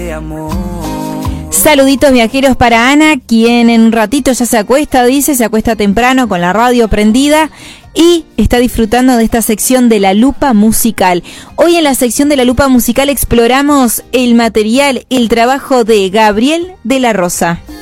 de amor. Saluditos viajeros para Ana, quien en un ratito ya se acuesta, dice, se acuesta temprano con la radio prendida y está disfrutando de esta sección de La Lupa Musical. Hoy en la sección de La Lupa Musical exploramos el material, el trabajo de Gabriel de la Rosa.